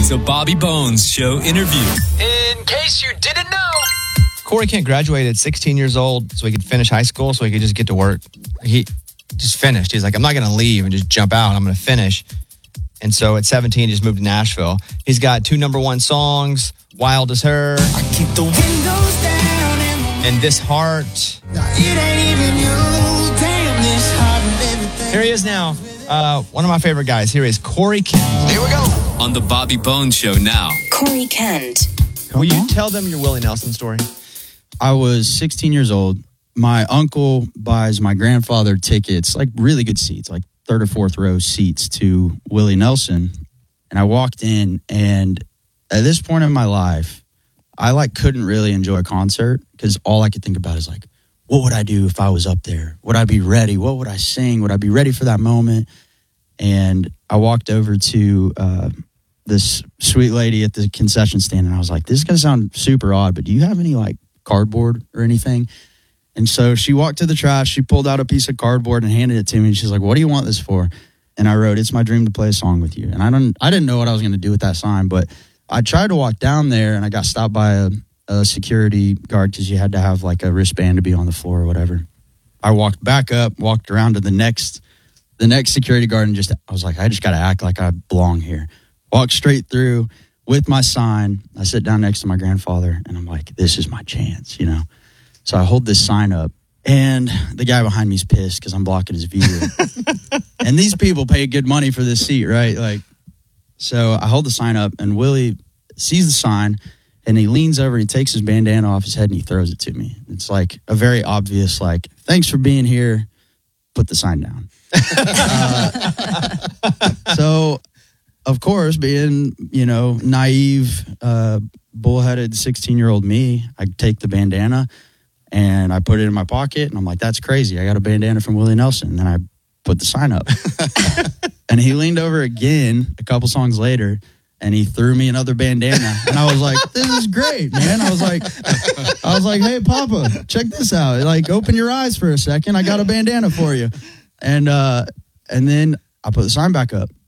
It's a Bobby Bones Show interview. In case you didn't know. Corey Kent graduated at 16 years old so he could finish high school, so he could just get to work. He just finished. He's like, I'm not going to leave and just jump out. I'm going to finish. And so at 17, he just moved to Nashville. He's got 2 #1 songs, Wild as Her, I keep the windows down and This Heart. it ain't even you. Damn, this heart and everything. Here he is now. One of my favorite guys. Here is Corey Kent. Here we go. On the Bobby Bones Show now. Corey Kent. Will you tell them your Willie Nelson story? I was 16 years old. My uncle buys my grandfather tickets, like really good seats, like 3rd or 4th row seats to Willie Nelson. And I walked in, and at this point in my life, I couldn't really enjoy a concert because all I could think about is like, what would I do if I was up there? Would I be ready? What would I sing? Would I be ready for that moment? And I walked over to this sweet lady at the concession stand, and I was like, this is going to sound super odd, but do you have any like cardboard or anything? And so she walked to the trash, she pulled out a piece of cardboard and handed it to me, and she's like, what do you want this for? And I wrote, it's my dream to play a song with you. And I didn't know what I was going to do with that sign, but I tried to walk down there, and I got stopped by a security guard because you had to have like a wristband to be on the floor or whatever. I walked back up, walked around to the next security guard, and I was like, I just got to act like I belong here. Walked straight through with my sign. I sit down next to my grandfather, and I'm like, this is my chance, you know? So I hold this sign up, and the guy behind me is pissed because I'm blocking his view. And these people pay good money for this seat, right? So I hold the sign up, and Willie sees the sign, and he leans over, and he takes his bandana off his head, and he throws it to me. It's like a very obvious, like, thanks for being here. Put the sign down. So, of course, being, naive, bullheaded 16-year-old me, I take the bandana, and I put it in my pocket, and I'm like, that's crazy. I got a bandana from Willie Nelson. And then I put the sign up. And he leaned over again a couple songs later, and he threw me another bandana. And I was like, this is great, man. I was like, hey, Papa, check this out. Like, open your eyes for a second. I got a bandana for you. And then I put the sign back up.